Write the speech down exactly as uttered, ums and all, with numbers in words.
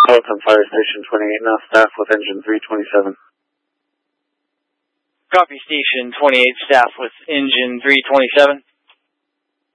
Carlton Fire Station twenty-eight now, staff with engine three twenty-seven. Copy Station twenty-eight, staff with engine three twenty-seven.